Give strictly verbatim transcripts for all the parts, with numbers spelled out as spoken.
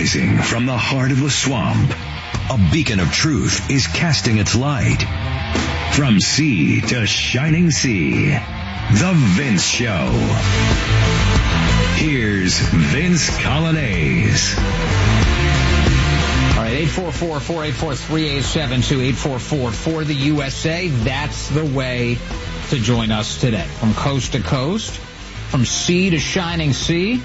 Rising from the heart of the swamp, a beacon of truth is casting its light. From sea to shining sea, The Vince Show. Here's Vince Coglianese. All right, eight four four, four eight four, three eight seven two, eight four four for the U S A. That's the way to join us today. From coast to coast, from sea to shining sea.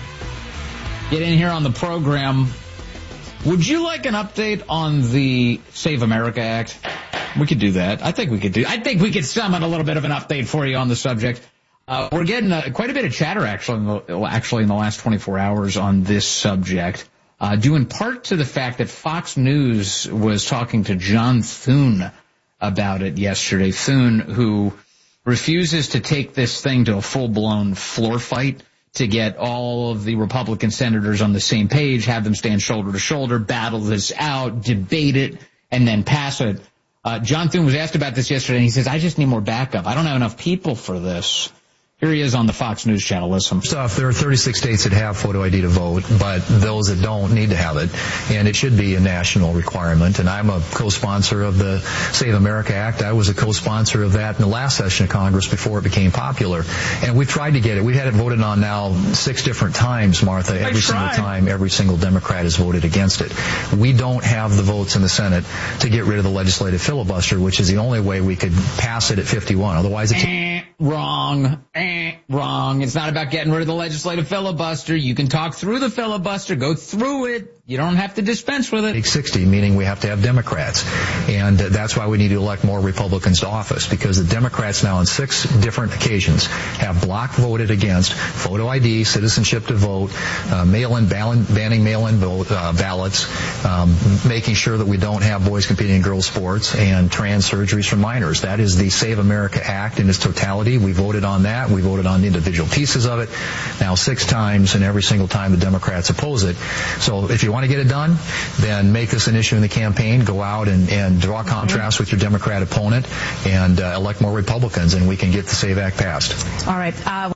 Get in here on the program. Would you like an update on the Save America Act? We could do that. I think we could do. I think we could summon a little bit of an update for you on the subject. Uh, we're getting uh, quite a bit of chatter actually, in the, actually in the last twenty-four hours on this subject, uh, due in part to the fact that Fox News was talking to John Thune about it yesterday. Thune, who refuses to take this thing to a full-blown floor fight, to get all of the Republican senators on the same page, have them stand shoulder to shoulder, battle this out, debate it, and then pass it. Uh, John Thune was asked about this yesterday, and he says, I just need more backup. I don't have enough people for this. Here he is on the Fox News channel. Listen. First off, there are thirty-six states that have photo I D to vote, but those that don't need to have it. And it should be a national requirement. And I'm a co-sponsor of the Save America Act. I was a co-sponsor of that in the last session of Congress before it became popular. And we've tried to get it. We've had it voted on now six different times, Martha. Every single time, every single Democrat has voted against it. We don't have the votes in the Senate to get rid of the legislative filibuster, which is the only way we could pass it at fifty-one. Otherwise, it's... Eh, wrong. Eh. Wrong. It's not about getting rid of the legislative filibuster. You can talk through the filibuster, go through it. You don't have to dispense with it. sixty, meaning we have to have Democrats. And that's why we need to elect more Republicans to office, because the Democrats now on six different occasions have block voted against photo I D, citizenship to vote, uh, mail-in, banning mail-in vote, uh, ballots, um, making sure that we don't have boys competing in girls sports, and trans surgeries for minors. That is the Save America Act in its totality. We voted on that. We voted on the individual pieces of it now six times, and every single time the Democrats oppose it. So if you want to get it done, then make this an issue in the campaign. Go out and, and draw contrast with your Democrat opponent and uh, elect more Republicans, and we can get the SAVE Act passed. All right. Uh-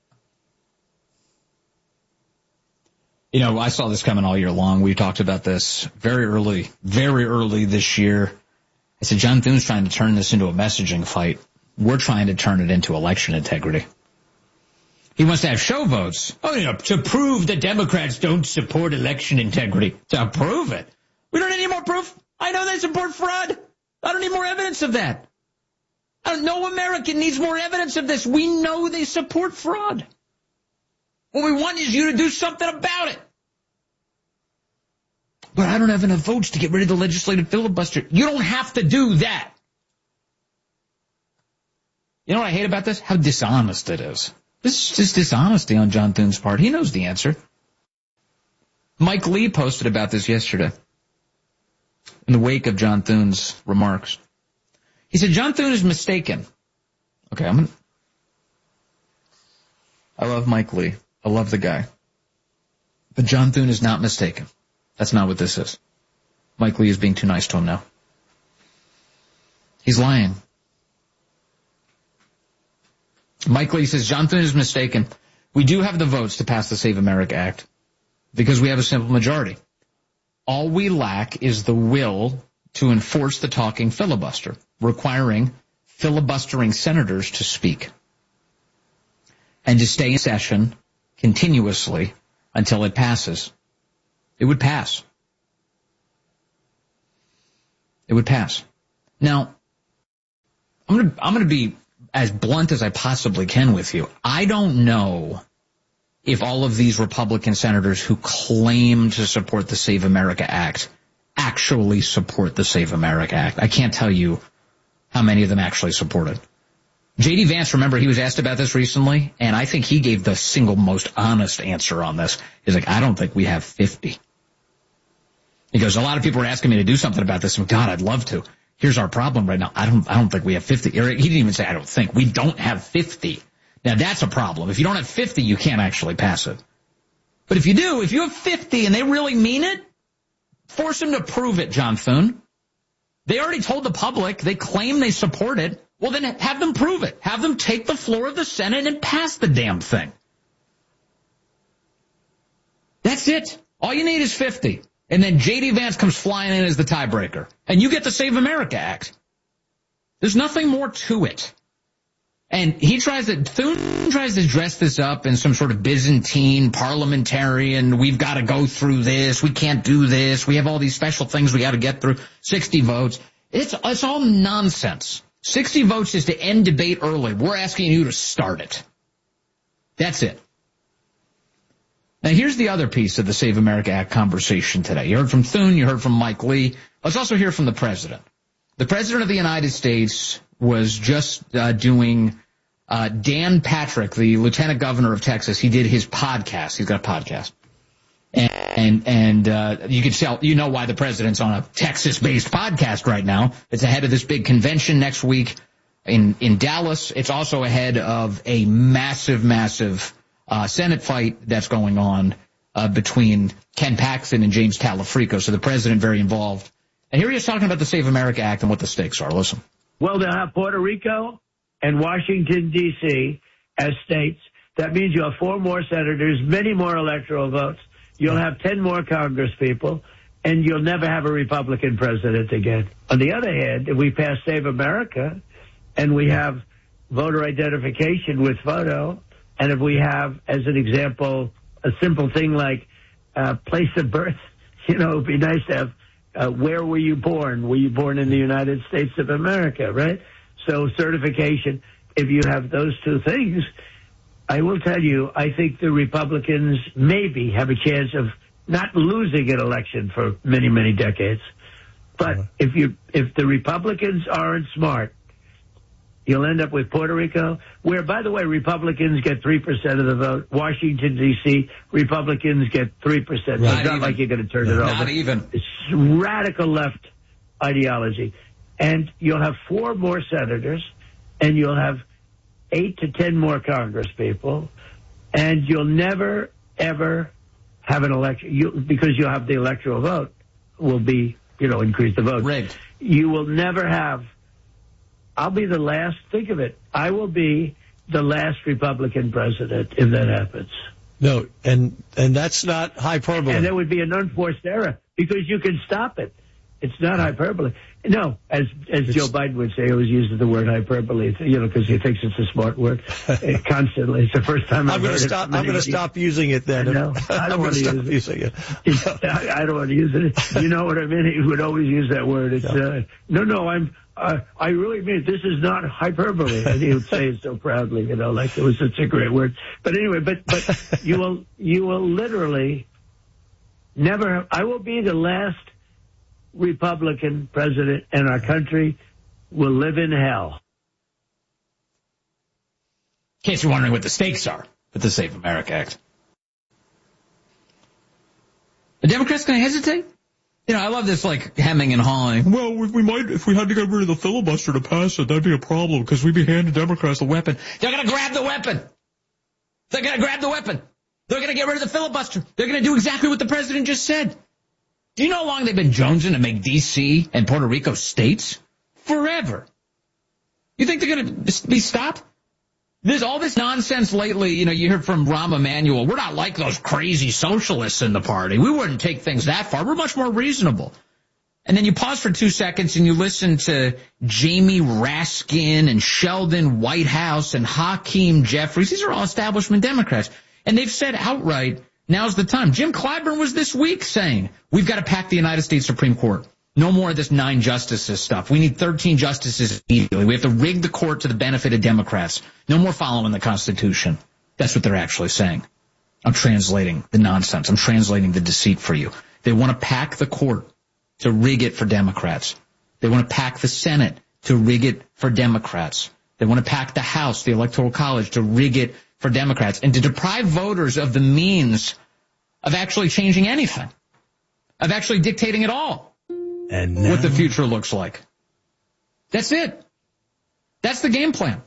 You know, I saw this coming all year long. We talked about this very early, very early this year. I said, John Thune's trying to turn this into a messaging fight. We're trying to turn it into election integrity. He wants to have show votes. Oh, you know, to prove that Democrats don't support election integrity. To prove it. We don't need any more proof. I know they support fraud. I don't need more evidence of that. I don't, no American needs more evidence of this. We know they support fraud. What we want is you to do something about it. But I don't have enough votes to get rid of the legislative filibuster. You don't have to do that. You know what I hate about this? How dishonest it is. This is just dishonesty on John Thune's part. He knows the answer. Mike Lee posted about this yesterday in the wake of John Thune's remarks. He said, John Thune is mistaken. Okay, I'm gonna... I love Mike Lee. I love the guy. But John Thune is not mistaken. That's not what this is. Mike Lee is being too nice to him now. He's lying. Mike Lee says, John Thune is mistaken. We do have the votes to pass the Save America Act because we have a simple majority. All we lack is the will to enforce the talking filibuster, requiring filibustering senators to speak and to stay in session continuously until it passes. It would pass. It would pass. Now, I'm going to I'm going to be as blunt as I possibly can with you. I don't know if all of these Republican senators who claim to support the Save America Act actually support the Save America Act. I can't tell you how many of them actually support it. J D. Vance, remember, he was asked about this recently, and I think he gave the single most honest answer on this. He's like, I don't think we have fifty. He goes, a lot of people are asking me to do something about this, and God, I'd love to. Here's our problem right now. I don't, I don't think we have fifty. Or he didn't even say, I don't think. We don't have fifty. Now, that's a problem. If you don't have fifty, you can't actually pass it. But if you do, if you have fifty and they really mean it, force them to prove it, John Thune. They already told the public. They claim they support it. Well, then have them prove it. Have them take the floor of the Senate and pass the damn thing. That's it. All you need is fifty. And then J D. Vance comes flying in as the tiebreaker. And you get the Save America Act. There's nothing more to it. And he tries to, Thune tries to dress this up in some sort of Byzantine parliamentarian, we've got to go through this, we can't do this, we have all these special things we got to get through, sixty votes. It's, it's all nonsense. sixty votes is to end debate early. We're asking you to start it. That's it. Now here's the other piece of the Save America Act conversation today. You heard from Thune, you heard from Mike Lee. Let's also hear from the president. The president of the United States was just uh, doing uh, Dan Patrick, the lieutenant governor of Texas. He did his podcast. He's got a podcast. And and, and uh, you can tell, you know why the president's on a Texas-based podcast right now. It's ahead of this big convention next week in, in Dallas. It's also ahead of a massive, massive uh, Senate fight that's going on uh, between Ken Paxton and James Talafrico. So the president very involved. And here he is talking about the Save America Act and what the stakes are. Listen. Well, they'll have Puerto Rico and Washington, D C as states. That means you'll have four more senators, many more electoral votes. You'll have ten more Congress people, and you'll never have a Republican president again. On the other hand, if we pass Save America and we have voter identification with photo, and if we have, as an example, a simple thing like uh, place of birth, you know, it would be nice to have Uh, where were you born? Were you born in the United States of America, right? So certification, if you have those two things, I will tell you, I think the Republicans maybe have a chance of not losing an election for many, many decades. But if you, if the Republicans aren't smart, you'll end up with Puerto Rico, where, by the way, Republicans get three percent of the vote. Washington, D C, Republicans get three percent. So it's not like you're going to turn it over. Not even. It's radical left ideology. And you'll have four more senators, and you'll have eight to ten more Congress people, and you'll never, ever have an election, you, because you'll have the electoral vote will be, you know, increase the vote. Rigged. You will never have. I'll be the last, think of it, I will be the last Republican president if that happens. No, and and that's not hyperbole. And there would be an unforced error because you can stop it. It's not hyperbole. No, as as it's, Joe Biden would say, he always uses the word hyperbole, you know, because he thinks it's a smart word constantly. It's the first time I've I'm heard stop, it. I'm going to stop using it then. No, I don't want to use it. Using it. I, I don't want to use it. You know what I mean? He would always use that word. It's yeah. uh, no, no, I'm. Uh, I really mean it. This is not hyperbole. And he would say it so proudly, you know, like it was such a great word. But anyway, but but you will you will literally never. I will be the last Republican president, and our country will live in hell. In case you're wondering what the stakes are with the Save America Act, the Democrats going to hesitate? You know, I love this, like, hemming and hawing. Well, we, we might, if we had to get rid of the filibuster to pass it, that'd be a problem, because we'd be handing Democrats a weapon. They're going to grab the weapon. They're going to grab the weapon. They're going to get rid of the filibuster. They're going to do exactly what the president just said. Do you know how long they've been jonesing to make D C and Puerto Rico states? Forever. You think they're going to be stopped? There's all this nonsense lately. You know, you heard from Rahm Emanuel. We're not like those crazy socialists in the party. We wouldn't take things that far. We're much more reasonable. And then you pause for two seconds and you listen to Jamie Raskin and Sheldon Whitehouse and Hakeem Jeffries. These are all establishment Democrats. And they've said outright, now's the time. Jim Clyburn was this week saying, we've got to pack the United States Supreme Court. No more of this nine justices stuff. We need thirteen justices immediately. We have to rig the court to the benefit of Democrats. No more following the Constitution. That's what they're actually saying. I'm translating the nonsense. I'm translating the deceit for you. They want to pack the court to rig it for Democrats. They want to pack the Senate to rig it for Democrats. They want to pack the House, the Electoral College, to rig it for Democrats and to deprive voters of the means of actually changing anything, of actually dictating at all. And now, what the future looks like. That's it. That's the game plan.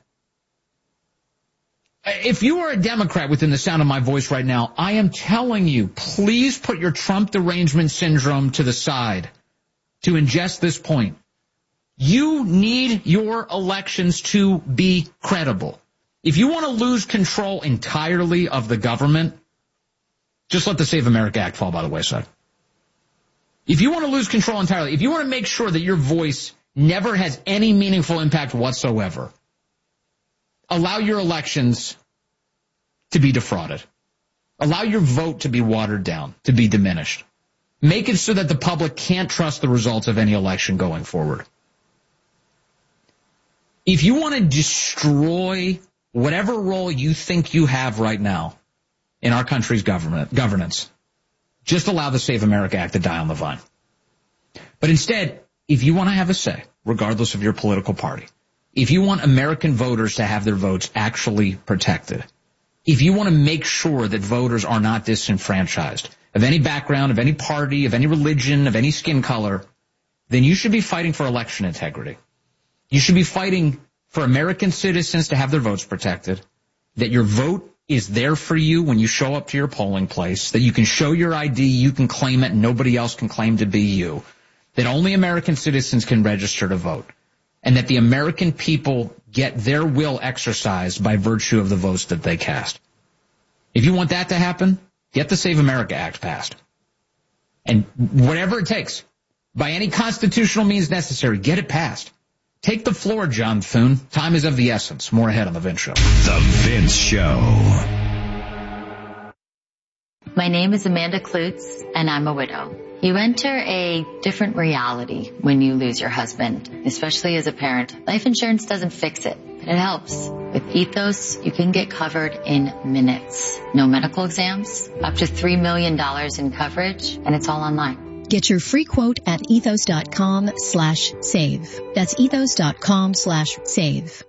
If you are a Democrat within the sound of my voice right now, I am telling you, please put your Trump derangement syndrome to the side to ingest this point. You need your elections to be credible. If you want to lose control entirely of the government, just let the Save America Act fall by the wayside. If you want to lose control entirely, if you want to make sure that your voice never has any meaningful impact whatsoever, allow your elections to be defrauded. Allow your vote to be watered down, to be diminished. Make it so that the public can't trust the results of any election going forward. If you want to destroy whatever role you think you have right now in our country's government governance, just allow the Save America Act to die on the vine. But instead, if you want to have a say, regardless of your political party, if you want American voters to have their votes actually protected, if you want to make sure that voters are not disenfranchised of any background, of any party, of any religion, of any skin color, then you should be fighting for election integrity. You should be fighting for American citizens to have their votes protected, that your vote is there for you when you show up to your polling place, that you can show your I D, you can claim it, and nobody else can claim to be you, that only American citizens can register to vote, and that the American people get their will exercised by virtue of the votes that they cast. If you want that to happen, get the Save America Act passed. And whatever it takes, by any constitutional means necessary, get it passed. Take the floor, John Thune. Time is of the essence. More ahead on The Vince Show. The Vince Show. My name is Amanda Klutz, and I'm a widow. You enter a different reality when you lose your husband, especially as a parent. Life insurance doesn't fix it, but it helps. With Ethos, you can get covered in minutes. No medical exams, up to three million dollars in coverage, and it's all online. Get your free quote at ethos.com slash save. That's ethos.com slash save.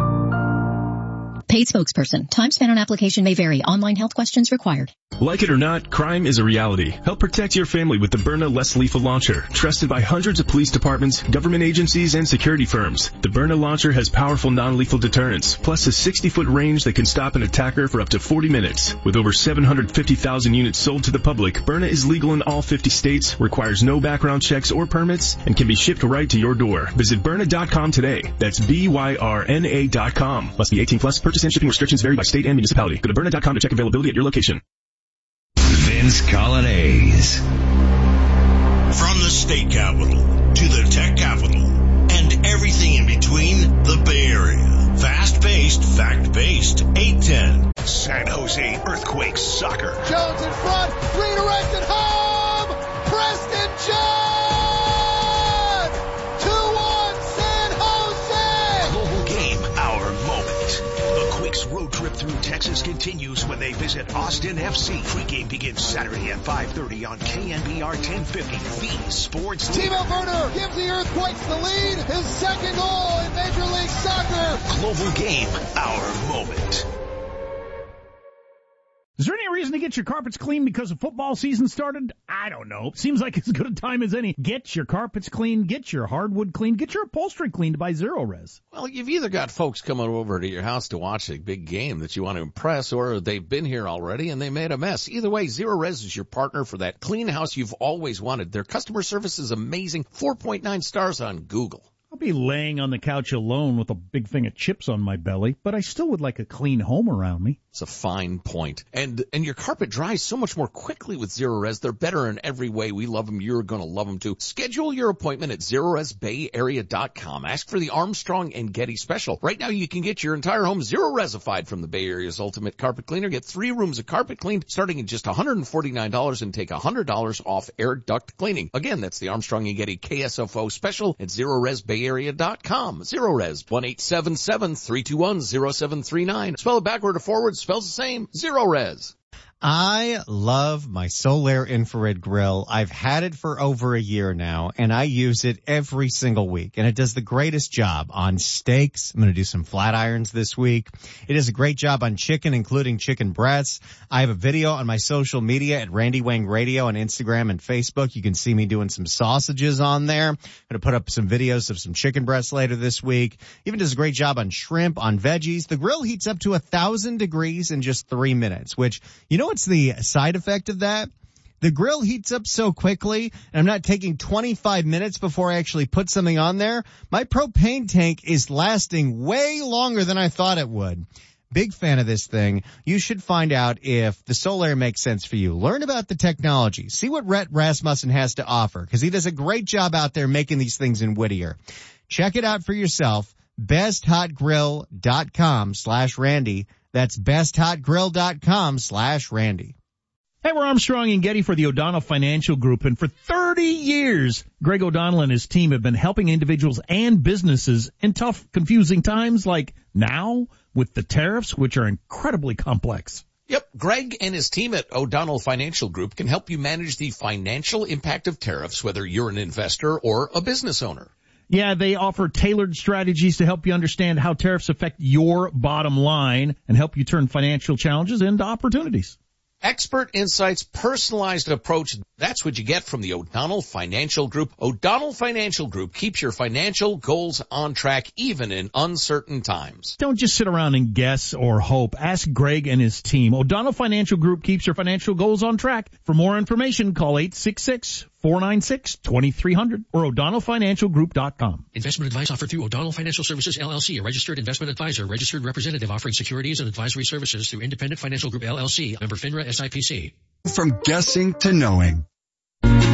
Paid spokesperson. Time spent on application may vary. Online health questions required. Like it or not, crime is a reality. Help protect your family with the Byrna Less Lethal Launcher. Trusted by hundreds of police departments, government agencies, and security firms. The Byrna Launcher has powerful non-lethal deterrence, plus a sixty-foot range that can stop an attacker for up to forty minutes. With over seven hundred fifty thousand units sold to the public, Byrna is legal in all fifty states, requires no background checks or permits, and can be shipped right to your door. Visit Byrna dot com today. That's B Y R N A dot com. Must be eighteen plus. Purchase and shipping restrictions vary by state and municipality. Go to Byrna dot com to check availability at your location. Vince Colonnese. From the state capital to the tech capital and everything in between, the Bay Area. Fast-paced, fact-based, eight ten. San Jose Earthquakes Soccer. Jones in front, redirected home! Preston John! two one San Jose! Global game, our moment. The Quakes road trip through Texas continues when they visit Austin F C. Pre-game begins Saturday at five thirty on K N B R ten fifty. The Sports Timo Werner gives the Earthquakes the lead. His second goal in Major League Soccer. Global game, our moment. Is there any reason to get your carpets clean because the football season started? I don't know. Seems like as good a time as any. Get your carpets clean, get your hardwood clean, get your upholstery cleaned by Zero Res. Well, you've either got folks coming over to your house to watch a big game that you want to impress, or they've been here already and they made a mess. Either way, Zero Res is your partner for that clean house you've always wanted. Their customer service is amazing. four point nine stars on Google. I'll be laying on the couch alone with a big thing of chips on my belly, but I still would like a clean home around me. It's a fine point. And and your carpet dries so much more quickly with Zero Res. They're better in every way. We love them. You're going to love them too. Schedule your appointment at zero res bay area dot com. Ask for the Armstrong and Getty special. Right now you can get your entire home Zero Resified from the Bay Area's ultimate carpet cleaner. Get three rooms of carpet cleaned starting at just one hundred forty-nine dollars and take one hundred dollars off air duct cleaning. Again, that's the Armstrong and Getty K S F O special at zero res bay area dot com. Zero Res, one eight seven seven, three two one, zero seven three nine. Spell it backward or forward, spells the same. Zero Res. I love my Solaire infrared grill. I've had it for over a year now, and I use it every single week, and it does the greatest job on steaks. I'm going to do some flat irons this week. It does a great job on chicken, including chicken breasts. I have a video on my social media at Randy Wang Radio on Instagram and Facebook. You can see me doing some sausages on there. I'm going to put up some videos of some chicken breasts later this week. Even does a great job on shrimp, on veggies. The grill heats up to a thousand degrees in just three minutes, which, you know, what's the side effect of that? The grill heats up so quickly, and I'm not taking twenty-five minutes before I actually put something on there. My propane tank is lasting way longer than I thought it would. Big fan of this thing. You should find out if the Solaire makes sense for you. Learn about the technology. See what Rhett Rasmussen has to offer, because he does a great job out there making these things in Whittier. Check it out for yourself. besthotgrill.com slash Randy. That's besthotgrill.com slash Randy. Hey, we're Armstrong and Getty for the O'Donnell Financial Group, and for thirty years, Greg O'Donnell and his team have been helping individuals and businesses in tough, confusing times like now with the tariffs, which are incredibly complex. Yep, Greg and his team at O'Donnell Financial Group can help you manage the financial impact of tariffs, whether you're an investor or a business owner. Yeah, they offer tailored strategies to help you understand how tariffs affect your bottom line and help you turn financial challenges into opportunities. Expert insights, personalized approach. That's what you get from the O'Donnell Financial Group. O'Donnell Financial Group keeps your financial goals on track even in uncertain times. Don't just sit around and guess or hope. Ask Greg and his team. O'Donnell Financial Group keeps your financial goals on track. For more information, call eight six six, four nine six, two three zero zero or o'donnell financial group dot com. Investment advice offered through O'Donnell Financial Services, L L C, a registered investment advisor, registered representative offering securities and advisory services through Independent Financial Group, L L C, member FINRA S I P C. From guessing to knowing,